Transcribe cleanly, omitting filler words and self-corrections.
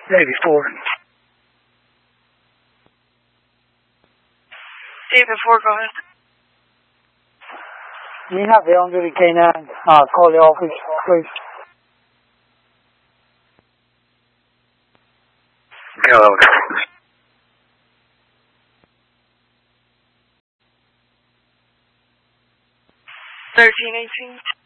Navy 4. David 4, go ahead. You have the on-duty K9. Call the office, please. Hello. 1318.